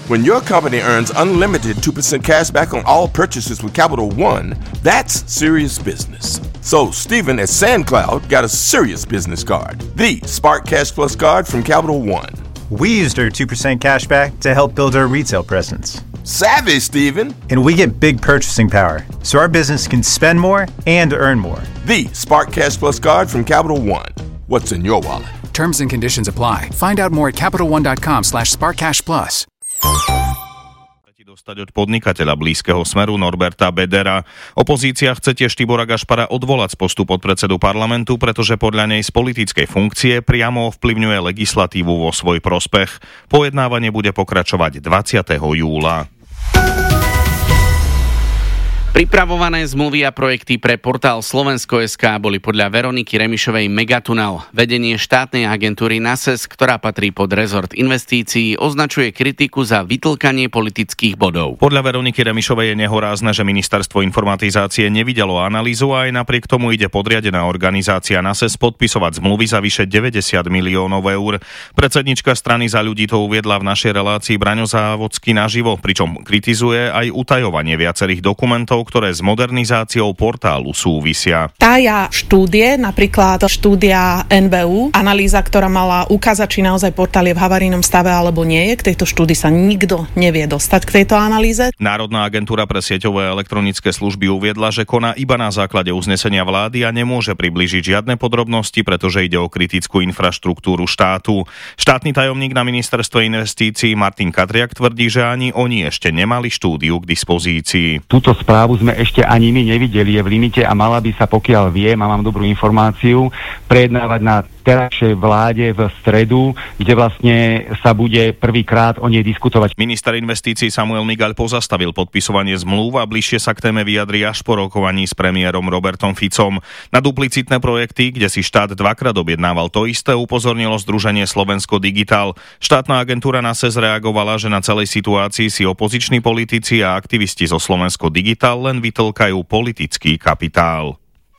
When your company earns unlimited 2% cash back on all purchases with Capital One, that's serious business. So Stephen at SandCloud got a serious business card, the Spark Cash Plus card from Capital One. We used our 2% cash back to help build our retail presence. Savvy, Stephen. And we get big purchasing power, so our business can spend more and earn more. The Spark Cash Plus card from Capital One. What's in your wallet? Terms and conditions apply. Find out more at CapitalOne.com/SparkCashPlus. Dostať od podnikateľa blízkeho Smeru Norberta Bedera. Opozícia chce tiež Tibora Gašpara odvolať z postu podpredsedu parlamentu, pretože podľa nej z politickej funkcie priamo ovplyvňuje legislatívu vo svoj prospech. Pojednávanie bude pokračovať 20. júla. Pripravované zmluvy a projekty pre portál Slovensko.sk boli podľa Veroniky Remišovej megatunel. Vedenie štátnej agentúry NASES, ktorá patrí pod rezort investícií, označuje kritiku za vytlkanie politických bodov. Podľa Veroniky Remišovej je nehorázne, že ministerstvo informatizácie nevidelo analýzu a aj napriek tomu ide podriadená organizácia NASES podpisovať zmluvy za vyše 90 miliónov eur. Predsednička strany Za ľudí to uviedla v našej relácii Braňo Závodský naživo, pričom kritizuje aj utajovanie viacerých dokumentov, ktoré s modernizáciou portálu súvisia. Tája štúdie, napríklad štúdia NBÚ, analýza, ktorá mala ukázať, či naozaj portál je v havarijnom stave alebo nie je. K tejto štúdii sa nikto nevie dostať k tejto analýze. Národná agentúra pre sieťové elektronické služby uviedla, že koná iba na základe uznesenia vlády a nemôže priblížiť žiadne podrobnosti, pretože ide o kritickú infraštruktúru štátu. Štátny tajomník na ministerstve investícií Martin Katriak tvrdí, že ani oni ešte nemali štúdiu k dispozícii. Túto správu sme ešte ani my nevideli, je v limite a mala by sa, pokiaľ viem a mám dobrú informáciu, prejednávať na terajšej vláde v stredu, kde vlastne sa bude prvýkrát o nej diskutovať. Minister investícií Samuel Migaľ pozastavil podpisovanie zmluv a bližšie sa k téme vyjadri až po rokovaní s premiérom Robertom Ficom. Na duplicitné projekty, kde si štát dvakrát objednával to isté, upozornilo Združenie Slovensko Digital. Štátna agentúra NASES reagovala, že na celej situácii si opoziční politici a aktivisti zo Slovensko Digital len vytlkajú politický kapitál.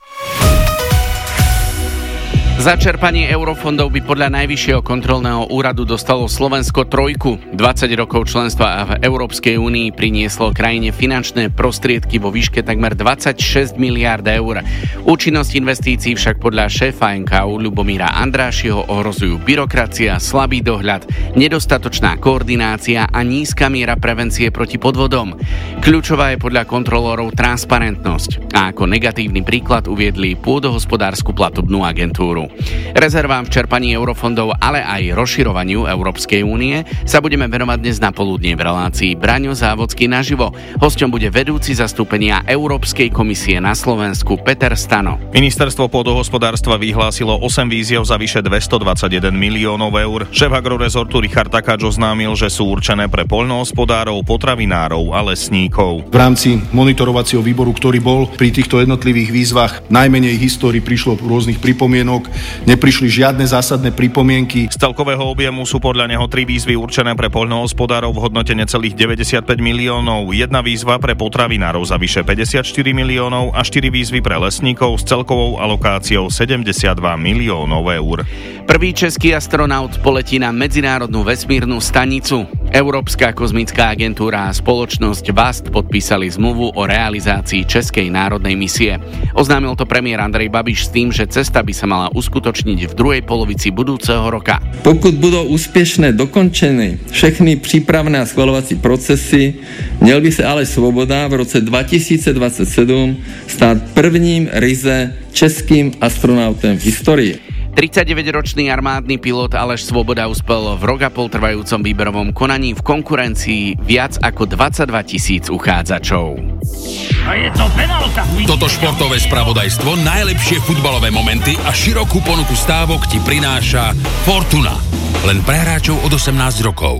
Za čerpanie eurofondov by podľa Najvyššieho kontrolného úradu dostalo Slovensko trojku. 20 rokov členstva v Európskej únii prinieslo krajine finančné prostriedky vo výške takmer 26 miliárd eur. Účinnosť investícií však podľa šéfa NKÚ Ľubomíra Andrášiho ohrozujú byrokracia, slabý dohľad, nedostatočná koordinácia a nízka miera prevencie proti podvodom. Kľúčová je podľa kontrolórov transparentnosť. A ako negatívny príklad uviedli pôdohospodársku platobnú agentúru. Rezervám v čerpaní eurofondov, ale aj rozširovaniu Európskej únie sa budeme venovať dnes na poludnie v relácii Braňo Závodský naživo. Hosťom bude vedúci zastúpenia Európskej komisie na Slovensku Peter Stano. Ministerstvo pôdohospodárstva vyhlásilo 8 výziev za vyše 221 miliónov eur. Šéf agrorezortu Richard Takáč oznámil, že sú určené pre poľnohospodárov, potravinárov a lesníkov. V rámci monitorovacieho výboru, ktorý bol pri týchto jednotlivých výzvach, najmenej histórii prišlo rôznych pripomienok. Neprišli žiadne zásadné pripomienky. Z celkového objemu sú podľa neho 3 výzvy určené pre poľnohospodárov v hodnote necelých 95 miliónov, 1 výzva pre potravinárov za vyše 54 miliónov a 4 výzvy pre lesníkov s celkovou alokáciou 72 miliónov eur. Prvý český astronaut poletí na medzinárodnú vesmírnu stanicu. Európska kozmická agentúra a spoločnosť VAST podpísali zmluvu o realizácii českej národnej misie. Oznámil to premiér Andrej Babiš s tým, že cesta by sa mala uskutočniť v druhej polovici budúceho roka. Pokud budou úspěšně dokončeny všechny přípravné a schvalovací procesy, měl by se Aleš Svoboda v roce 2027 stát prvním ryze českým astronautem v historii. 39-ročný armádny pilot Aleš Svoboda uspel v rok a pol trvajúcom výberovom konaní v konkurencii viac ako 22 000 uchádzačov. A je to penálta. Toto športové spravodajstvo, najlepšie futbalové momenty a širokú ponuku stávok ti prináša Fortuna. Len pre hráčov od 18 rokov.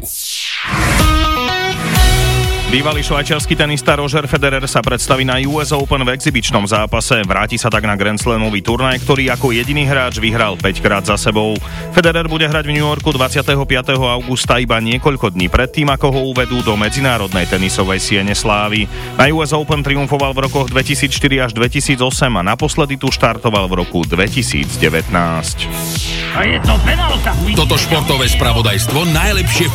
Bývalý švajčiarsky tenista Roger Federer sa predstaví na US Open v exibičnom zápase. Vráti sa tak na Grand Slamový turnaj, ktorý ako jediný hráč vyhral 5-krát za sebou. Federer bude hrať v New Yorku 25. augusta iba niekoľko dní predtým, ako ho uvedú do medzinárodnej tenisovej siene slávy. Na US Open triumfoval v rokoch 2004 až 2008 a naposledy tu štartoval v roku 2019. A je to penálta. Toto športové spravodajstvo, najlepšie